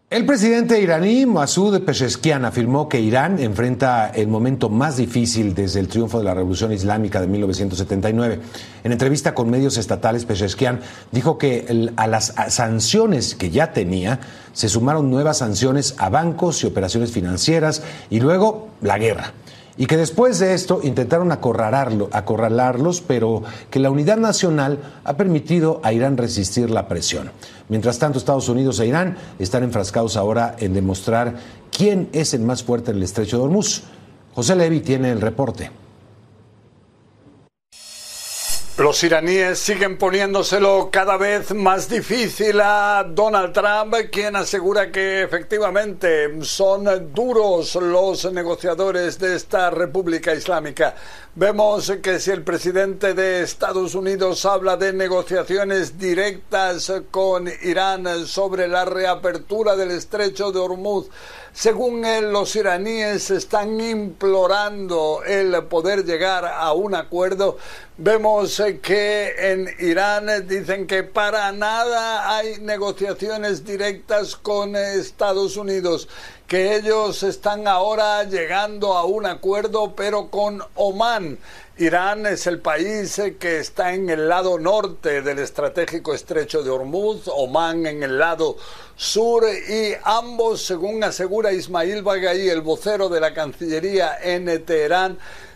El presidente iraní Masoud Pezeshkian afirmó que Irán enfrenta el momento más difícil desde el triunfo de la Revolución Islámica de 1979. En entrevista con medios estatales, Pezeshkian dijo que a las sanciones que ya tenía se sumaron nuevas sanciones a bancos y operaciones financieras y luego la guerra. Y que después de esto intentaron acorralarlos, pero que la unidad nacional ha permitido a Irán resistir la presión. Mientras tanto, Estados Unidos e Irán están enfrascados ahora en demostrar quién es el más fuerte en el estrecho de Hormuz. José Levi tiene el reporte. Los iraníes siguen poniéndoselo cada vez más difícil a Donald Trump, quien asegura que efectivamente son duros los negociadores de esta República Islámica. Vemos que si el presidente de Estados Unidos habla de negociaciones directas con Irán sobre la reapertura del estrecho de Hormuz, según él, los iraníes están implorando el poder llegar a un acuerdo. Vemos que en Irán dicen que para nada hay negociaciones directas con Estados Unidos, que ellos están ahora llegando a un acuerdo, pero con Omán. Irán es el país que está en el lado norte del estratégico estrecho de Hormuz, Omán en el lado sur, y ambos, según asegura Ismail Baghai, el vocero de la Cancillería en Teherán,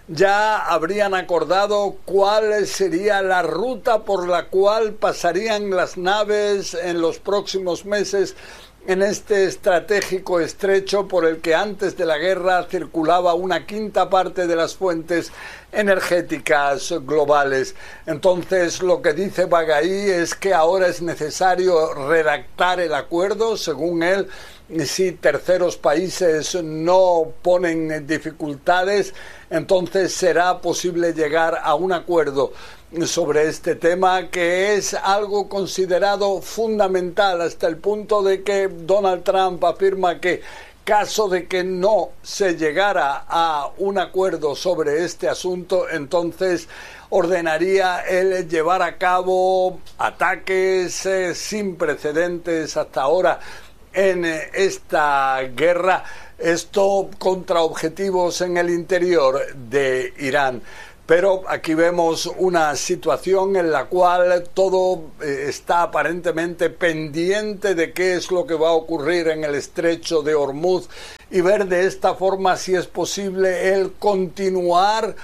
ya habrían acordado cuál sería la ruta por la cual pasarían las naves en los próximos meses en este estratégico estrecho por el que antes de la guerra circulaba una quinta parte de las fuentes energéticas globales. Entonces, lo que dice Baghai es que ahora es necesario redactar el acuerdo, según él. Si terceros países no ponen dificultades, entonces será posible llegar a un acuerdo sobre este tema, que es algo considerado fundamental hasta el punto de que Donald Trump afirma que caso de que no se llegara a un acuerdo sobre este asunto, entonces ordenaría el llevar a cabo ataques sin precedentes hasta ahora en esta guerra, esto contra objetivos en el interior de Irán. Pero aquí vemos una situación en la cual todo está aparentemente pendiente de qué es lo que va a ocurrir en el estrecho de Hormuz y ver de esta forma si es posible el continuar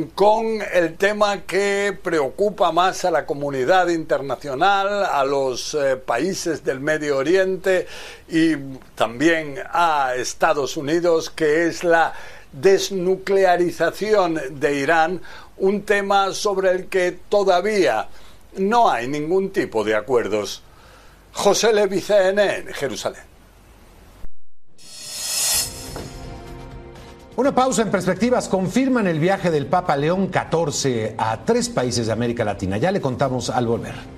con el tema que preocupa más a la comunidad internacional, a los países del Medio Oriente y también a Estados Unidos, que es la desnuclearización de Irán, un tema sobre el que todavía no hay ningún tipo de acuerdos. José Levi, CNN, Jerusalén. Una pausa en Perspectivas. Confirman el viaje del Papa León XIV a 3 países de América Latina. Ya le contamos al volver.